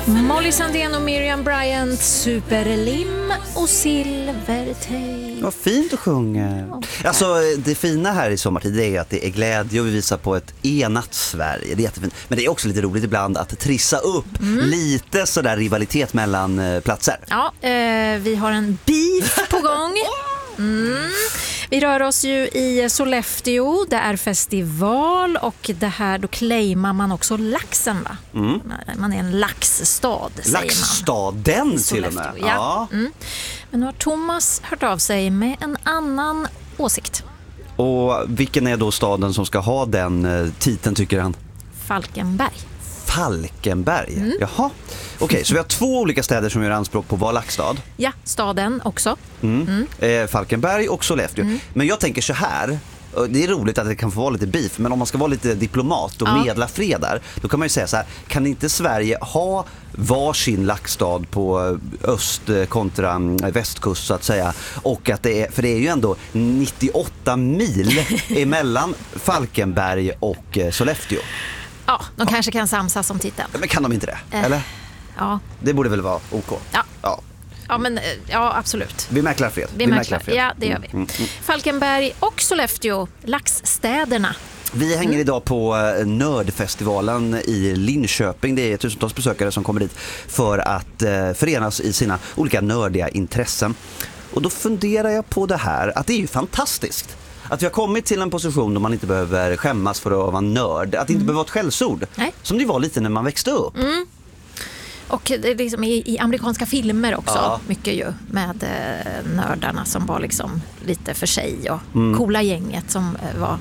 Molly Sandén och Miriam Bryant, Superlim och Silvertej. Vad fint att sjunga. Okay. Alltså det fina här i sommartid är att det är glädje och vi visar på ett enat Sverige. Det är jättefint. Men det är också lite roligt ibland att trissa upp lite sådär rivalitet mellan platser. Ja, vi har en beef på gång. Vi rör oss ju i Sollefteå, det är festival och det här, då claimar man också laxen, va? Man är en laxstad, säger man. Laxstaden till och med. Ja. Men nu har Thomas hört av sig med en annan åsikt. Och vilken är då staden som ska ha den titeln, tycker han? Falkenberg. Falkenberg? Jaha. Okej, så vi har två olika städer som gör anspråk på att vara laxstad. Ja, staden också. Falkenberg och Sollefteå. Men jag tänker så här, det är roligt att det kan få vara lite beef, men om man ska vara lite diplomat och medla fred där, då kan man ju säga så här: kan inte Sverige ha varsin laxstad på öst kontra västkust så att säga, och att det är, för det är ju ändå 98 mil emellan Falkenberg och Sollefteå. Ja, de kanske kan samsas om titeln. Men kan de inte det? Eller? Ja. Det borde väl vara OK? Ja, men ja, absolut. Vi mäklar fred. Ja, det gör vi. Falkenberg och Sollefteå, laxstäderna. Vi hänger idag på Nördfestivalen i Linköping. Det är tusentals besökare som kommer dit för att förenas i sina olika nördiga intressen. Och då funderar jag på det här, att det är ju fantastiskt att vi har kommit till en position där man inte behöver skämmas för att vara nörd. Att det inte behöver vara ett skällsord. Nej. Som det var lite när man växte upp. Och det är liksom i amerikanska filmer också, mycket ju, med nördarna som var liksom lite för sig och coola gänget som var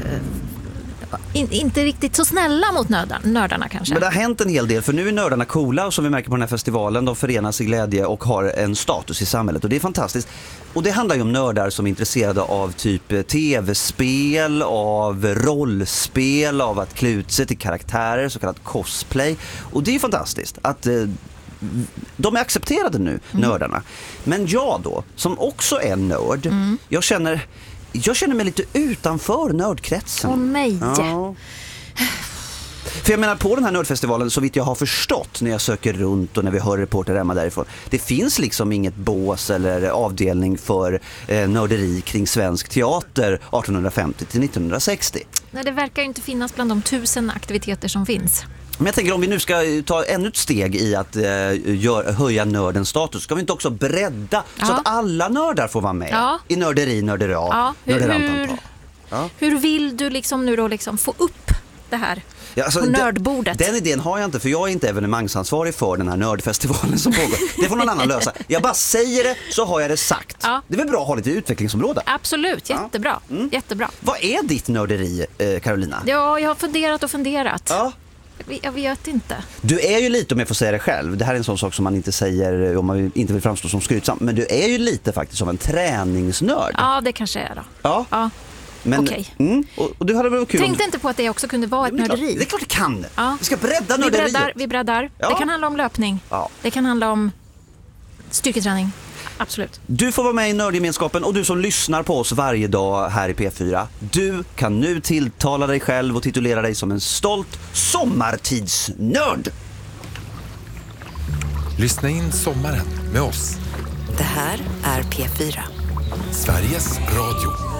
inte riktigt så snälla mot nördarna kanske. Men det har hänt en hel del, för nu är nördarna coola och som vi märker på den här festivalen, de förenas i glädje och har en status i samhället och det är fantastiskt. Och det handlar ju om nördar som är intresserade av typ tv-spel, av rollspel, av att klä ut sig till karaktärer, så kallad cosplay. Och det är fantastiskt att de är accepterade nu, nördarna. Men jag då, som också är nörd, jag känner mig lite utanför nördkretsen. Åh nej. Ja. För jag menar, på den här nördfestivalen, så vitt jag har förstått när jag söker runt och när vi hör reporter hemma därifrån, det finns liksom inget bås eller avdelning för nörderi kring svensk teater 1850 till 1960. Nej, det verkar ju inte finnas bland de 1000 aktiviteter som finns. Men jag tänker, om vi nu ska ta ännu ett steg i att höja nördens status, ska vi inte också bredda så att alla nördar får vara med i nörderi, nörderat, hur vill du liksom nu då liksom få upp det här på nördbordet? Den idén har jag inte, för jag är inte evenemangsansvarig för den här nördfestivalen som pågår. Det får någon annan lösa. Jag bara säger det, så har jag det sagt. Det är väl bra att ha lite utvecklingsområde. Absolut, jättebra. Jättebra. Vad är ditt nörderi, Carolina? Ja, jag har funderat. Ja. Jag vet inte. Du är ju lite, om jag får säga det själv, det här är en sån sak som man inte säger om man inte vill framstå som skrytsam, men du är ju lite faktiskt som en träningsnörd. Ja, det kanske är då. Ja. Men, och du hade väl kul. Tänkte inte på att det också kunde vara ett nörderi. Det är klart det kan. Vi ska bredda nörderiet. Vi breddar. Ja. Det kan handla om löpning. Ja. Det kan handla om styrketräning. Absolut. Du får vara med i nördgemenskapen, och du som lyssnar på oss varje dag här i P4, du kan nu tilltala dig själv och titulera dig som en stolt sommartidsnörd. Lyssna in sommaren med oss. Det här är P4. Sveriges Radio.